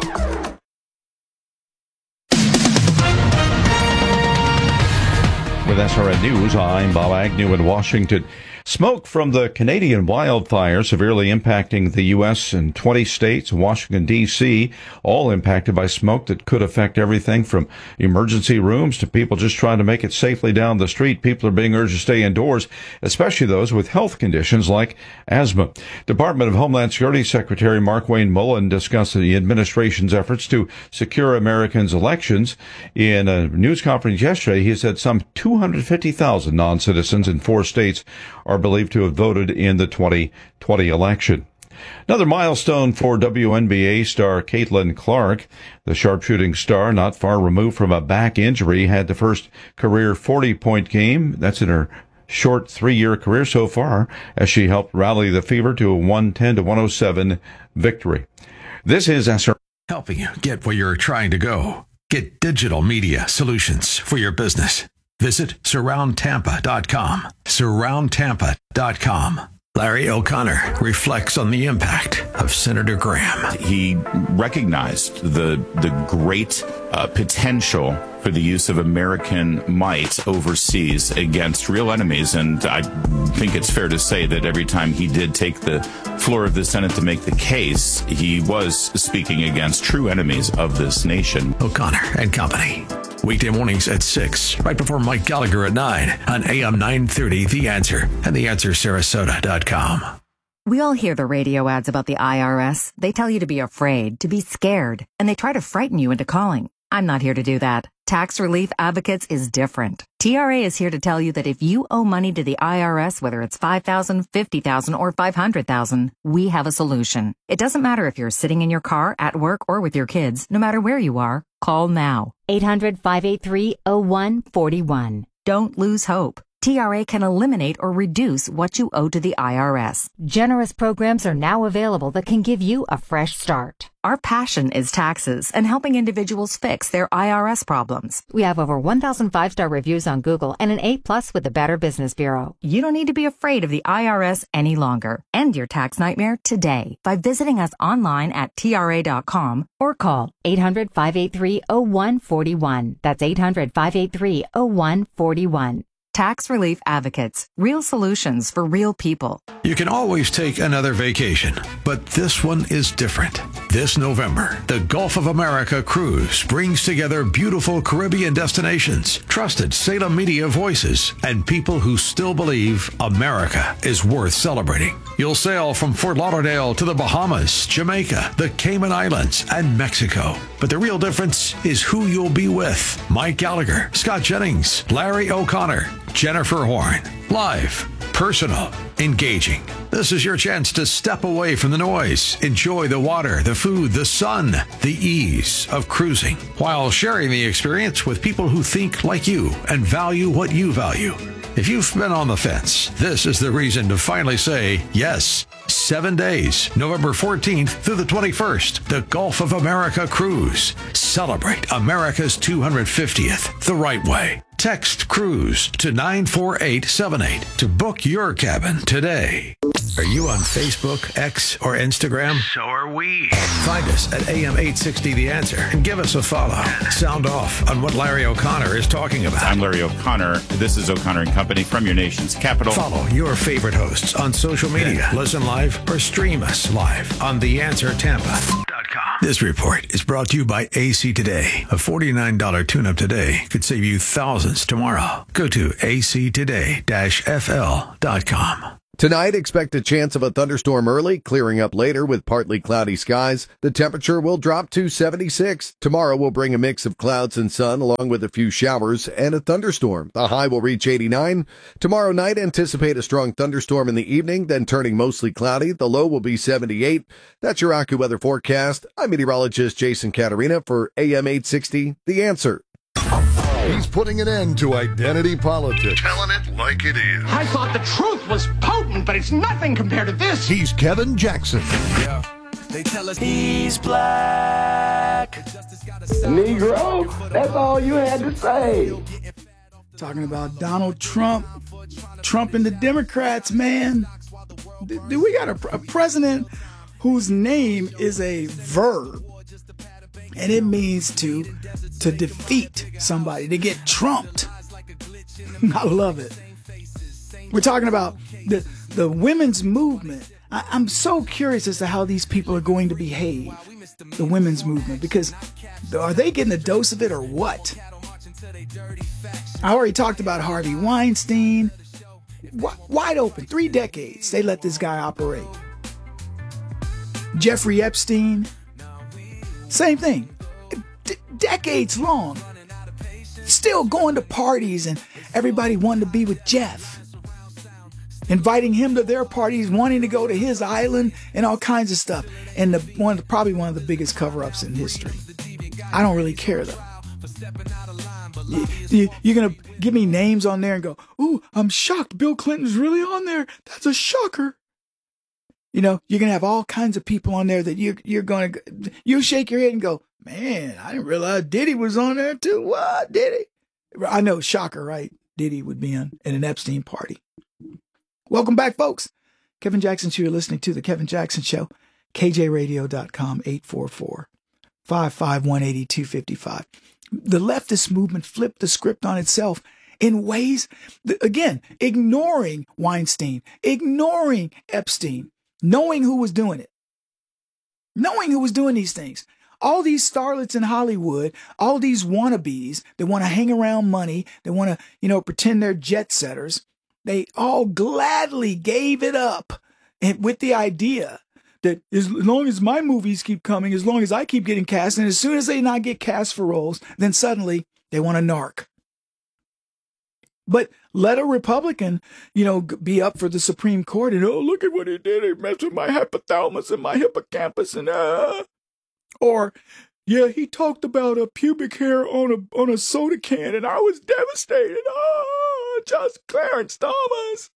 With S R N News, I'm Bob Agnew in Washington. Smoke from the Canadian wildfire severely impacting the U S and twenty states, Washington, D C, all impacted by smoke that could affect everything from emergency rooms to people just trying to make it safely down the street. People are being urged to stay indoors, especially those with health conditions like asthma. Department of Homeland Security Secretary Markwayne Mullin discussed the administration's efforts to secure Americans' elections. In a news conference yesterday, he said some two hundred fifty thousand non-citizens in four states are believed to have voted in the twenty twenty election. Another milestone for W N B A star Caitlin Clark. The sharpshooting star, not far removed from a back injury, had the first career forty-point game. That's in her short three-year career so far, as she helped rally the Fever to a one ten to one oh seven victory. This is S R N. Helping you get where you're trying to go. Get digital media solutions for your business. Visit surround tampa dot com. surround tampa dot com. Larry O'Connor reflects on the impact of Senator Graham. He recognized the the great uh, potential for the use of American might overseas against real enemies, and I think it's fair to say that every time he did take the floor of the Senate to make the case, he was speaking against true enemies of this nation. O'Connor and Company. Weekday mornings at six, right before Mike Gallagher at nine on A M nine thirty, The Answer, and the answer sarasota dot com. We all hear the radio ads about the I R S. They tell you to be afraid, to be scared, and they try to frighten you into calling. I'm not here to do that. Tax Relief Advocates is different. T R A is here to tell you that if you owe money to the I R S, whether it's five thousand dollars, fifty thousand dollars, or five hundred thousand dollars, we have a solution. It doesn't matter if you're sitting in your car, at work, or with your kids. No matter where you are, call now. eight hundred, five eight three, oh one four one. Don't lose hope. T R A can eliminate or reduce what you owe to the I R S. Generous programs are now available that can give you a fresh start. Our passion is taxes and helping individuals fix their I R S problems. We have over one thousand five-star reviews on Google and an A plus with the Better Business Bureau. You don't need to be afraid of the I R S any longer. End your tax nightmare today by visiting us online at T R A dot com or call eight hundred, five eight three, oh one four one. That's eight hundred, five eight three, oh one four one. Tax Relief Advocates. Real solutions for real people. You can always take another vacation, but this one is different. This November, the Gulf of America Cruise brings together beautiful Caribbean destinations, trusted Salem media voices, and people who still believe America is worth celebrating. You'll sail from Fort Lauderdale to the Bahamas, Jamaica, the Cayman Islands, and Mexico. But the real difference is who you'll be with. Mike Gallagher, Scott Jennings, Larry O'Connor, Jennifer Horn. Live, personal, engaging. This is your chance to step away from the noise, enjoy the water, the food, the sun, the ease of cruising, while sharing the experience with people who think like you and value what you value. If you've been on the fence, this is the reason to finally say yes. Seven days, November fourteenth through the twenty-first, the Gulf of America Cruise. Celebrate America's two hundred fiftieth the right way. Text CRUISE to nine four eight seven eight to book your cabin today. Are you on Facebook, X, or Instagram? So are we. Find us at A M eight sixty The Answer and give us a follow. Sound off on what Larry O'Connor is talking about. I'm Larry O'Connor. This is O'Connor and Company from your nation's capital. Follow your favorite hosts on social media. Listen live or stream us live on the answer tampa dot com. This report is brought to you by A C Today. A forty-nine dollars tune-up today could save you thousands tomorrow. Go to A C today dash F L dot com. Tonight, expect a chance of a thunderstorm early, clearing up later with partly cloudy skies. The temperature will drop to seventy-six. Tomorrow will bring a mix of clouds and sun along with a few showers and a thunderstorm. The high will reach eighty-nine. Tomorrow night, anticipate a strong thunderstorm in the evening, then turning mostly cloudy. The low will be seventy-eight. That's your AccuWeather forecast. I'm meteorologist Jason Caterina for A M eight sixty, The Answer. He's putting an end to identity politics. Telling it like it is. I thought the truth was potent, but it's nothing compared to this. He's Kevin Jackson. Yeah. They tell us he's black. Negro, that's all you had to say. Talking about Donald Trump, Trump and the Democrats, man. Do we got a, a president whose name is a verb? And it means to to defeat somebody, to get trumped. I love it. We're talking about the the women's movement. I, I'm so curious as to how these people are going to behave. The women's movement, because are they getting a dose of it or what? I already talked about Harvey Weinstein. W- wide open, three decades they let this guy operate. Jeffrey Epstein. Same thing. D- decades long. Still going to parties and everybody wanting to be with Jeff. Inviting him to their parties, wanting to go to his island and all kinds of stuff. And the one probably one of the biggest cover-ups in history. I don't really care though. You, you, you're going to give me names on there and go, ooh, I'm shocked Bill Clinton's really on there. That's a shocker. You know, you're going to have all kinds of people on there that you're, you're going to, you shake your head and go, man, I didn't realize Diddy was on there too. What, Diddy? I know, shocker, right? Diddy would be on in an Epstein party. Welcome back, folks. Kevin Jackson Show. You're listening to The Kevin Jackson Show. K J radio dot com, eight four four, five five one, eight two five five. The leftist movement flipped the script on itself in ways, that, again, ignoring Weinstein, ignoring Epstein, knowing who was doing it, knowing who was doing these things. All these starlets in Hollywood, all these wannabes that want to hang around money, they want to, you know, pretend they're jet setters, they all gladly gave it up and with the idea that as long as my movies keep coming, as long as I keep getting cast, and as soon as they not get cast for roles, then suddenly they want to narc. But let a Republican, you know, be up for the Supreme Court and, oh, look at what he did. He messed with my hypothalamus and my hippocampus and, uh, or, yeah, he talked about a pubic hair on a on a soda can and I was devastated. Oh, just Clarence Thomas.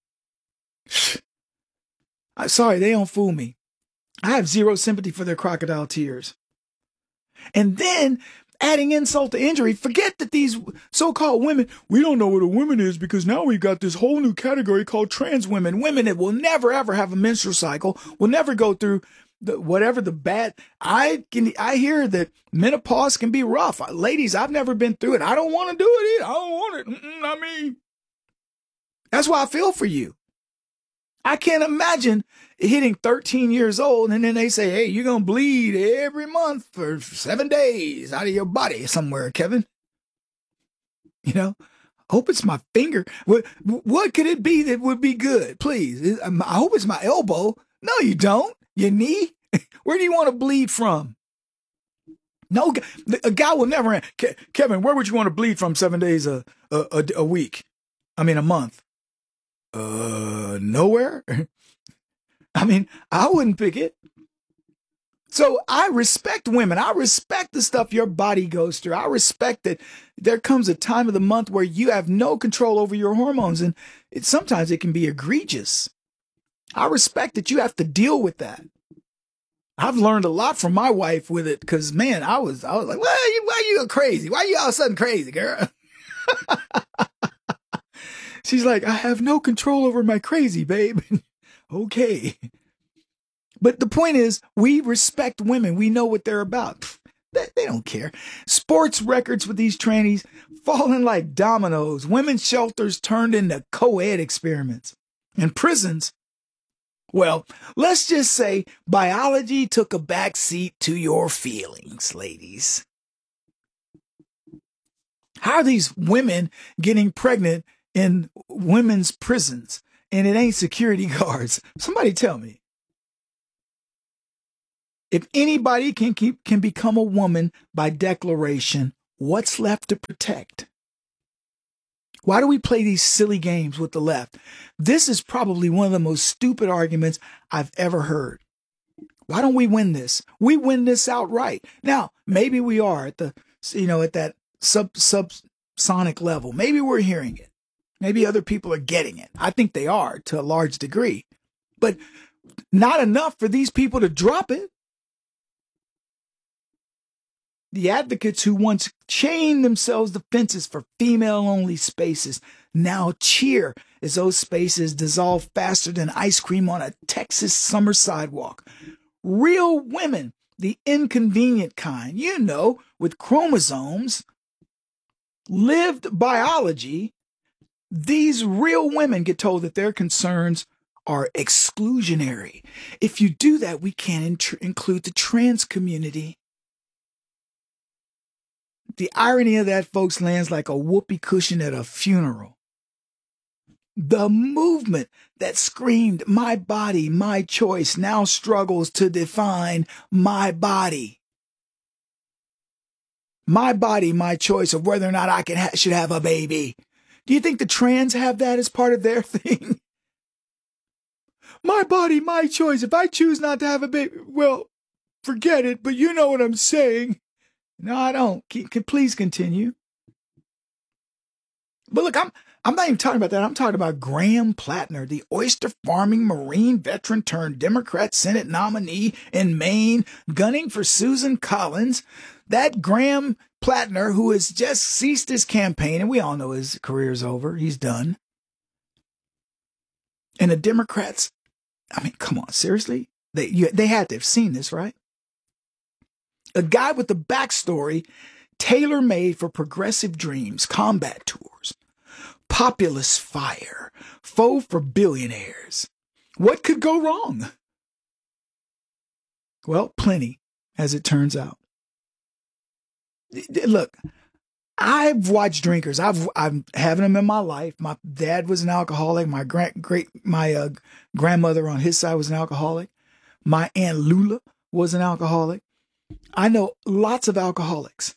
I'm sorry, they don't fool me. I have zero sympathy for their crocodile tears. And then, adding insult to injury, forget that these so-called women, we don't know what a woman is because now we've got this whole new category called trans women. Women that will never, ever have a menstrual cycle, will never go through the, whatever the bad. I can, I hear that menopause can be rough. Ladies, I've never been through it. I don't want to do it either. I don't want it. Mm-mm, I mean, that's why I feel for you. I can't imagine hitting thirteen years old and then they say, hey, you're going to bleed every month for seven days out of your body somewhere, Kevin. You know, I hope it's my finger. What, what could it be that would be good? Please. I hope it's my elbow. No, you don't. Your knee? Where do you want to bleed from? No, a guy will never. Kevin, where would you want to bleed from seven days a, a, a week? I mean, a month. Uh, nowhere. I mean, I wouldn't pick it. So I respect women. I respect the stuff your body goes through. I respect that there comes a time of the month where you have no control over your hormones. And it, sometimes it can be egregious. I respect that you have to deal with that. I've learned a lot from my wife with it because, man, I was I was like, why are you, why are you crazy? Why are you all of a sudden crazy, girl? She's like, I have no control over my crazy, babe. Okay. But the point is, we respect women. We know what they're about. They, they don't care. Sports records with these trannies falling like dominoes. Women's shelters turned into co-ed experiments. And prisons, well, let's just say biology took a backseat to your feelings, ladies. How are these women getting pregnant in women's prisons? And it ain't security guards. Somebody tell me. If anybody can keep can become a woman by declaration, what's left to protect? Why do we play these silly games with the left? This is probably one of the most stupid arguments I've ever heard. Why don't we win this? We win this outright. Now, maybe we are at the, you know, at that sub subsonic level. Maybe we're hearing it. Maybe other people are getting it. I think they are to a large degree, but not enough for these people to drop it. The advocates who once chained themselves to fences for female-only spaces now cheer as those spaces dissolve faster than ice cream on a Texas summer sidewalk. Real women, the inconvenient kind, you know, with chromosomes, lived biology, these real women get told that their concerns are exclusionary. If you do that, we can't int- include the trans community. The irony of that, folks, lands like a whoopee cushion at a funeral. The movement that screamed, "My body, my choice," now struggles to define my body. My body, my choice of whether or not I can ha- should have a baby. Do you think the trans have that as part of their thing? My body, my choice. If I choose not to have a baby, well, forget it, but you know what I'm saying. No, I don't. Can, can, please continue. But look, I'm I'm not even talking about that. I'm talking about Graham Plattner, the oyster farming Marine veteran turned Democrat Senate nominee in Maine, gunning for Susan Collins. That Graham Plattner, who has just ceased his campaign, and we all know his career's over. He's done. And the Democrats, I mean, come on, seriously? They you, they had to have seen this, right? A guy with a backstory tailor-made for progressive dreams, combat tours, populist fire, foe for billionaires. What could go wrong? Well, plenty, as it turns out. Look, I've watched drinkers. I've I'm having them in my life. My dad was an alcoholic. My grand great my uh, grandmother on his side was an alcoholic. My Aunt Lula was an alcoholic. I know lots of alcoholics.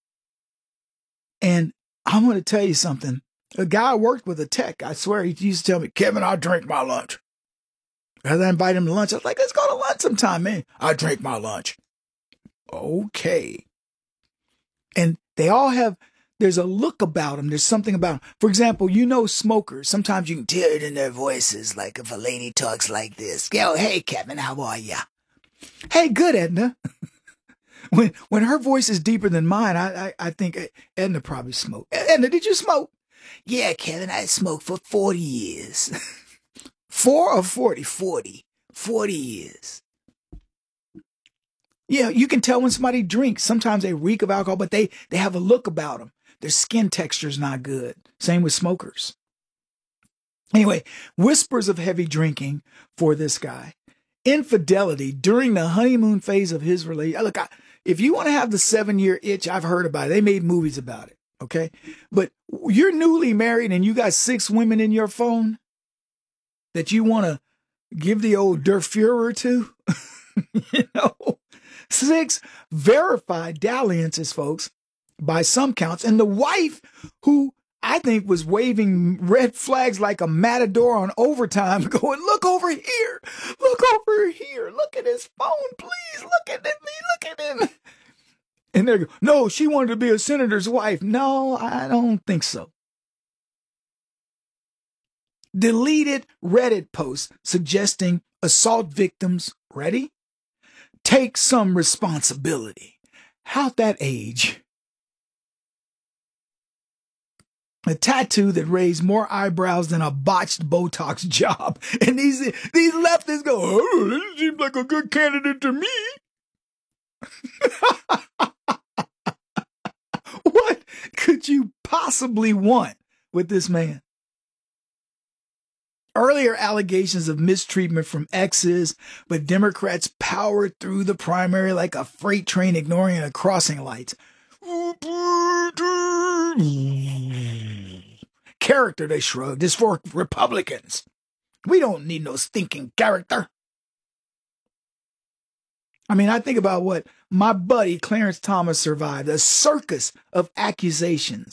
And I'm going to tell you something. A guy worked with a tech, I swear, he used to tell me, "Kevin, I'll drink my lunch." As I invite him to lunch, I was like, "Let's go to lunch sometime, man." "I drink my lunch." Okay. And they all have, there's a look about them. There's something about them. For example, you know smokers. Sometimes you can tell it in their voices, like if a lady talks like this. "Yo, hey, Kevin, how are ya?" "Hey, good, Edna." When when her voice is deeper than mine, I, I I think Edna probably smoked. "Edna, did you smoke?" "Yeah, Kevin, I smoked for forty years. Four or forty? Forty. Forty years. Yeah, you can tell when somebody drinks. Sometimes they reek of alcohol, but they they have a look about them. Their skin texture's not good. Same with smokers. Anyway, whispers of heavy drinking for this guy. Infidelity during the honeymoon phase of his relationship. Look, I, if you want to have the seven-year itch, I've heard about it. They made movies about it, okay? But you're newly married and you got six women in your phone that you want to give the old Der Fuhrer to? You know? Six verified dalliances, folks, by some counts. And the wife who I think was waving red flags like a matador on overtime, going, "Look over here, look over here, look at his phone, please, look at me, look at him." And they go, "No, she wanted to be a senator's wife." No, I don't think so. Deleted Reddit posts suggesting assault victims, ready? Take some responsibility. How'd that age? A tattoo that raised more eyebrows than a botched Botox job. And these, these leftists go, oh, this seems like a good candidate to me. What could you possibly want with this man? Earlier allegations of mistreatment from exes, but Democrats powered through the primary like a freight train ignoring the crossing lights. Character, they shrugged, is for Republicans. We don't need no stinking character. I mean, I think about what my buddy Clarence Thomas survived, a circus of accusations.